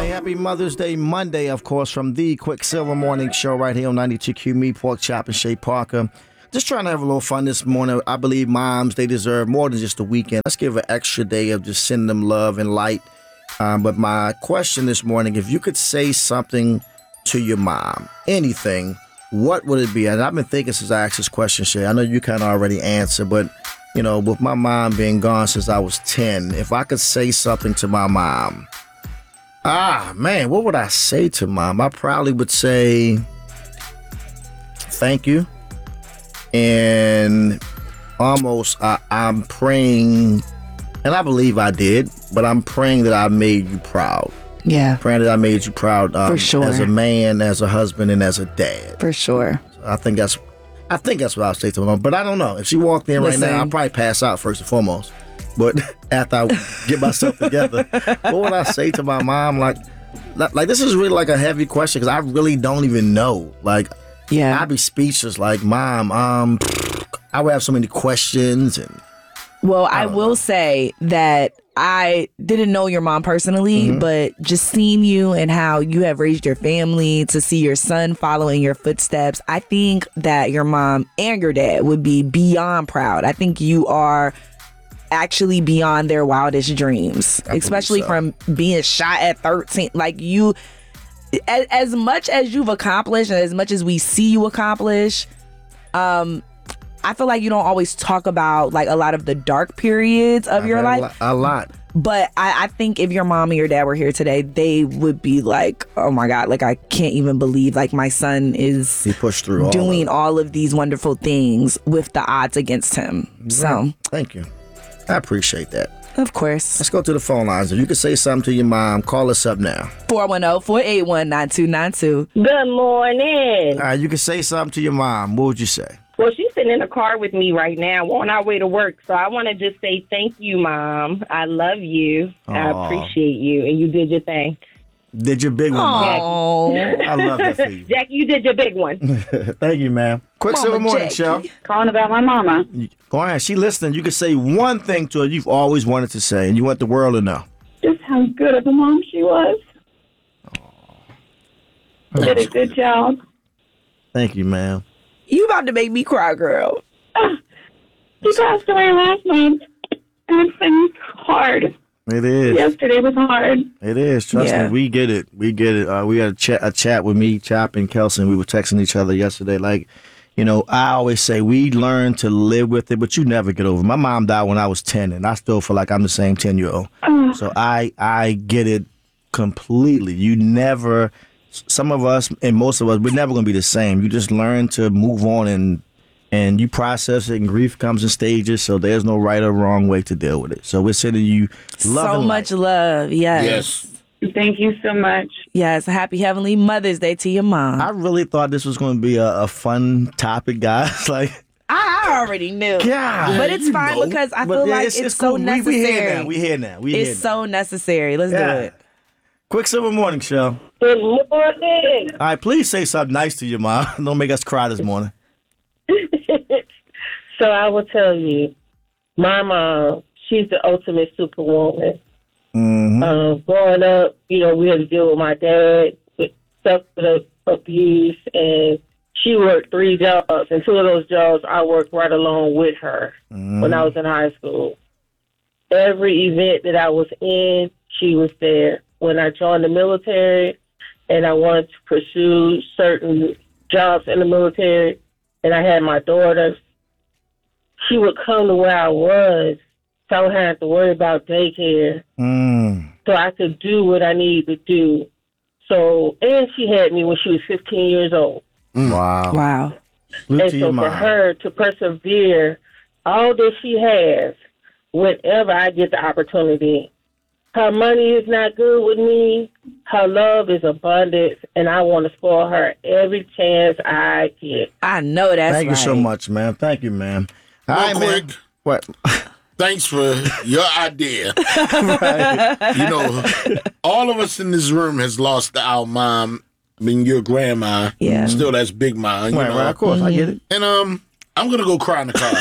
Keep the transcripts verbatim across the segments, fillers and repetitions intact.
right, happy Mother's Day Monday, of course, from the Quicksilver Morning Show right here on ninety-two Q. Me, Pork Chop, and Shay Parker. Just trying to have a little fun this morning. I believe moms, they deserve more than just a weekend. Let's give an extra day of just sending them love and light. Um, but my question this morning, if you could say something to your mom, anything, what would it be? And I've been thinking since I asked this question, Shay. I know you kind of already answered, but, you know, with my mom being gone since I was ten, if I could say something to my mom, ah, man, what would I say to mom? I probably would say thank you. And almost uh, I'm praying, and I believe I did, but I'm praying that I made you proud. Yeah. Praying that I made you proud um, For sure. as a man, as a husband, and as a dad. For sure. So I think that's I think that's what I'll say to my mom. But I don't know. If she walked in Listen. right now, I'll probably pass out first and foremost. But after I get myself together, what would I say to my mom? Like, like, like this is really like a heavy question because I really don't even know. Like, Yeah. I'd be speechless. Like, mom, um, I would have so many questions. And Well, I, I will know. say that I didn't know your mom personally, mm-hmm. but just seeing you and how you have raised your family, to see your son follow in your footsteps, I think that your mom and your dad would be beyond proud. I think you are actually beyond their wildest dreams, especially so. from being shot at thirteen. Like, you, as, as much as you've accomplished and as much as we see you accomplish, um, I feel like you don't always talk about like a lot of the dark periods of I've your life. A lot. A lot. But I, I think if your mom and your dad were here today, they would be like, oh my God, like I can't even believe like my son is he pushed through all doing of all of these wonderful things with the odds against him. Right. So thank you. I appreciate that. Of course. Let's go to the phone lines. If you could say something to your mom, call us up now. four one zero, four eight one, nine two nine two. Good morning. All right, you could say something to your mom. What would you say? Well, she's sitting in the car with me right now on our way to work. So I want to just say thank you, Mom. I love you. Aww. I appreciate you. And you did your thing. Did your big one, Mom. I love that for you. Jackie, you did your big one. Thank you, ma'am. Quicksilver Morning Show. Calling about my mama. Go ahead. She listening. You can say one thing to her you've always wanted to say, and you want the world to know. Just how good of a mom she was. Aww. Did a good job. Thank you, ma'am. You about to make me cry, girl. Uh, she passed away last month, and it's been hard. It is. Yesterday was hard. It is. Trust yeah. me, we get it. We get it. Uh, we had a chat, a chat with me, Chop, and Kelson. We were texting each other yesterday. Like, you know, I always say we learn to live with it, but you never get over it. My mom died when I was ten, and I still feel like I'm the same ten-year-old. Uh, so I, I get it completely. You never... Some of us and most of us, we're never going to be the same. You just learn to move on and and you process it, and grief comes in stages, so there's no right or wrong way to deal with it. So we're sending you love so and much light. love. Yes. Yes. Thank you so much. Yes. Happy Heavenly Mother's Day to your mom. I really thought this was going to be a, a fun topic, guys. Like, I already knew. Yeah. But it's fine know. because I but feel yeah, like it's, it's, it's so cool. necessary. We, we here now. We here now. We it's here so now. necessary. Let's yeah. do it. Quicksilver Morning Show. Good morning. All right, please say something nice to your mom. Don't make us cry this morning. So I will tell you, my mom, she's the ultimate superwoman. Mm-hmm. Uh, growing up, you know, we had to deal with my dad with substance abuse, and she worked three jobs, and two of those jobs I worked right along with her mm-hmm. when I was in high school. Every event that I was in, she was there. When I joined the military and I wanted to pursue certain jobs in the military and I had my daughters, she would come to where I was so I wouldn't have to worry about daycare. Mm. So I could do what I needed to do. So, and she had me when she was fifteen years old. Mm. Wow. Wow. Salute and to so your for mom. her to persevere, all that she has, whenever I get the opportunity, her money is not good with me. Her love is abundant, and I want to spoil her every chance I get. I know that's Thank right. you so much, man. Thank you, ma'am. All Real right, quick. man. What? Thanks for your idea. Right. You know, all of us in this room has lost our mom. I mean, your grandma. Yeah. Still, that's Big Ma. You Right, know? right, of course, mm-hmm. I get it. And um, I'm gonna go cry in the car.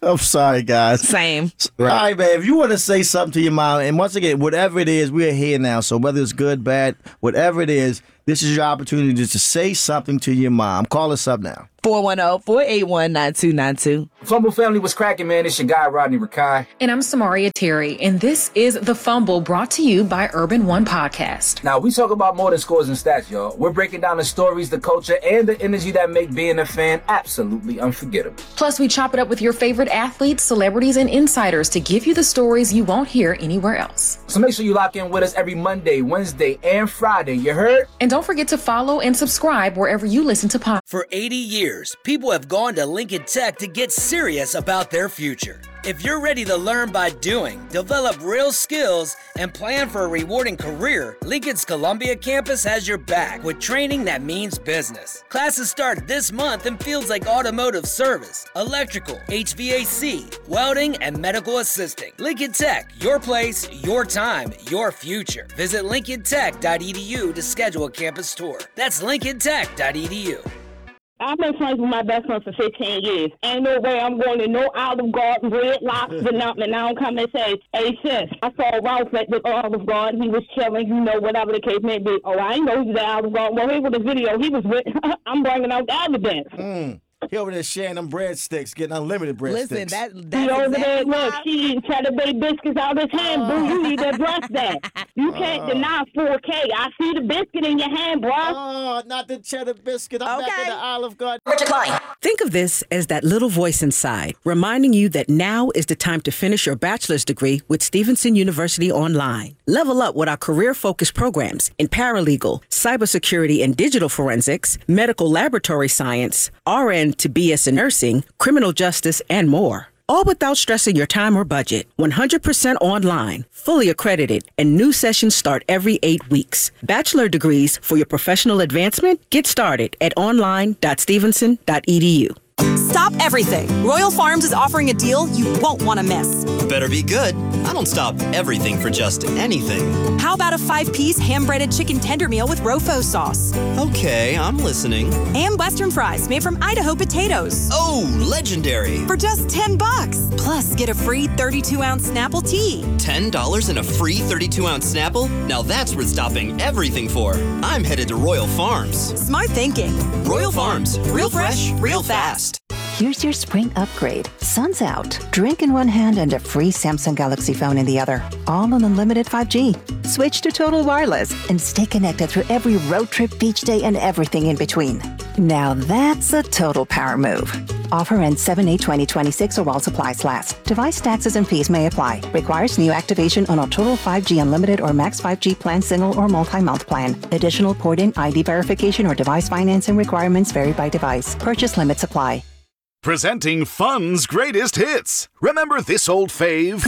I'm sorry, guys. Same. All right, man. If you want to say something to your mom, and once again, whatever it is, we're here now. So whether it's good, bad, whatever it is, this is your opportunity just to say something to your mom. Call us up now. four one zero, four eight one, nine two nine two. Fumble family was cracking, man. It's your guy, Rodney Rakai. And I'm Samaria Terry, and this is The Fumble, brought to you by Urban One Podcast. Now, we talk about more than scores and stats, y'all. We're breaking down the stories, the culture, and the energy that make being a fan absolutely unforgettable. Plus, we chop it up with your favorite athletes, celebrities, and insiders to give you the stories you won't hear anywhere else. So make sure you lock in with us every Monday, Wednesday, and Friday. You heard? And don't forget to follow and subscribe wherever you listen to podcasts. For eighty years, people have gone to Lincoln Tech to get serious about their future. If you're ready to learn by doing, develop real skills, and plan for a rewarding career, Lincoln's Columbia campus has your back with training that means business. Classes start this month in fields like automotive service, electrical, H V A C, welding, and medical assisting. Lincoln Tech, your place, your time, your future. Visit lincoln tech dot e d u to schedule a campus tour. That's lincoln tech dot e d u. I've been friends with my best friend for fifteen years. Ain't no way I'm going to no Olive Garden, Red Lobster, nothing. And I don't come and say, hey, sis, I saw Ralph at the Olive Garden. He was chilling, you know, whatever the case may be. Oh, I ain't know he was at Olive Garden. Well, here was the video he was with. I'm bringing out the evidence. Mm. He over there sharing them breadsticks, getting unlimited breadsticks. Listen, that, He that's over exactly there, look, why- she eating cheddar bay biscuits out his hand, boo. You need to address that. You can't deny four K. I see the biscuit in your hand, bro. Oh, not the cheddar biscuit. I'm back Okay. in the Olive Garden. Richard Klein. Think of this as that little voice inside, reminding you that now is the time to finish your bachelor's degree with Stevenson University Online. Level up with our career-focused programs in paralegal, cybersecurity and digital forensics, medical laboratory science, R N to B S in nursing, criminal justice, and more. All without stressing your time or budget. one hundred percent online, fully accredited, and new sessions start every eight weeks. Bachelor degrees for your professional advancement? Get started at online dot stevenson dot e d u. Stop everything. Royal Farms is offering a deal you won't want to miss. Better be good. I don't stop everything for just anything. How about a five-piece ham-breaded chicken tender meal with Rofo sauce? Okay, I'm listening. And Western fries made from Idaho potatoes. Oh, legendary. For just ten bucks. Plus, get a free thirty-two ounce Snapple tea. ten dollars and a free thirty-two ounce Snapple? Now that's worth stopping everything for. I'm headed to Royal Farms. Smart thinking. Royal Farms. Real fresh, real fast. Here's your spring upgrade. Sun's out. Drink in one hand and a free Samsung Galaxy phone in the other. All on unlimited five G. Switch to Total Wireless and stay connected through every road trip, beach day, and everything in between. Now that's a total power move. Offer ends seven eight twenty twenty-six or while supplies last. Device taxes and fees may apply. Requires new activation on a Total five G Unlimited or Max five G plan, single or multi-month plan. Additional port-in I D verification or device financing requirements vary by device. Purchase limits apply. Presenting Fun's greatest hits. Remember this old fave?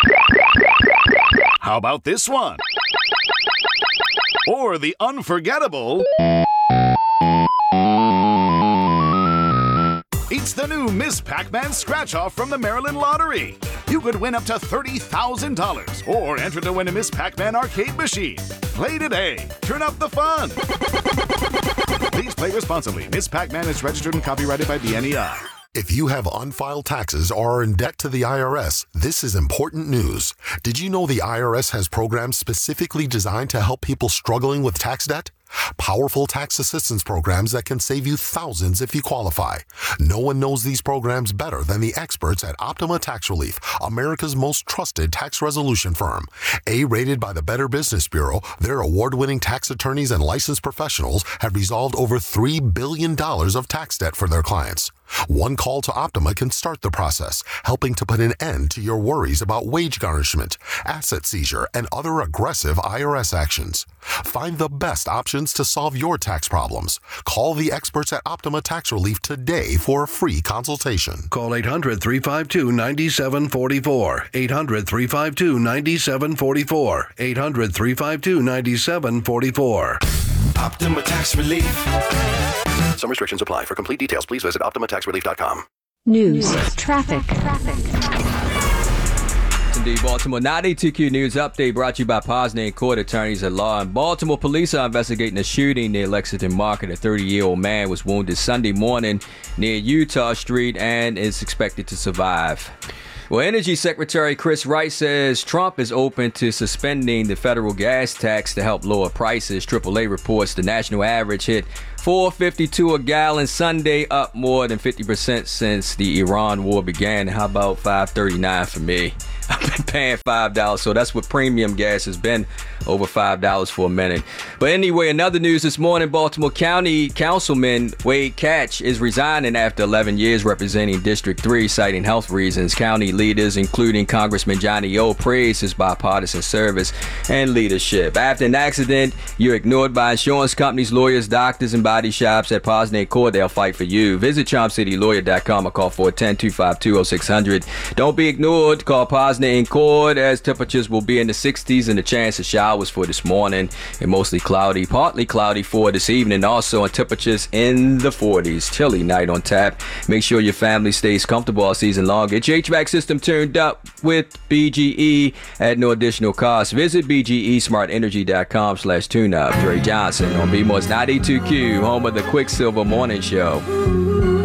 How about this one? Or the unforgettable... It's the new Miss Pac-Man Scratch-Off from the Maryland Lottery. You could win up to thirty thousand dollars or enter to win a Miss Pac-Man arcade machine. Play today. Turn up the fun. Please play responsibly. Miss Pac-Man is registered and copyrighted by B N E I. If you have unfiled taxes or are in debt to the I R S, this is important news. Did you know the I R S has programs specifically designed to help people struggling with tax debt? Powerful tax assistance programs that can save you thousands if you qualify. No one knows these programs better than the experts at Optima Tax Relief, America's most trusted tax resolution firm. A-rated by the Better Business Bureau, their award-winning tax attorneys and licensed professionals have resolved over three billion dollars of tax debt for their clients. One call to Optima can start the process, helping to put an end to your worries about wage garnishment, asset seizure, and other aggressive I R S actions. Find the best options to solve your tax problems. Call the experts at Optima Tax Relief today for a free consultation. Call eight hundred, three five two, nine seven four four. eight hundred, three five two, nine seven four four. eight hundred, three five two, nine seven four four. Optima Tax Relief. Some restrictions apply. For complete details, please visit optima tax relief dot com. News, traffic. indeed, Baltimore. ninety-two Q News Update brought to you by Posner and Court Attorneys at Law. And Baltimore police are investigating a shooting near Lexington Market. A thirty-year-old man was wounded Sunday morning near Utah Street and is expected to survive. Well, Energy Secretary Chris Wright says Trump is open to suspending the federal gas tax to help lower prices. triple A reports the national average hit four fifty-two a gallon Sunday, up more than fifty percent since the Iran war began. How about five thirty-nine for me? I've been paying five dollars, so that's what premium gas has been, over five dollars for a minute. But anyway, another news this morning, Baltimore County Councilman Wade Catch is resigning after eleven years representing District three, citing health reasons. County leaders, including Congressman Johnny O, praised his bipartisan service and leadership. After an accident, you're ignored by insurance companies, lawyers, doctors, and body shops. At Posner and Court, they'll fight for you. Visit charm city lawyer dot com or call four one zero, two five two, zero six zero zero. Don't be ignored. Call Posner and Court, as temperatures will be in the sixties and the chance of showers for this morning, and mostly cloudy, partly cloudy for this evening. Also, and temperatures in the forties. Chilly night on tap. Make sure your family stays comfortable all season long. Get your H V A C system turned up with B G E at no additional cost. Visit B G E smart energy dot com slash tune up. Dre Johnson on B M O S ninety-two Q, home of the Quicksilver Morning Show.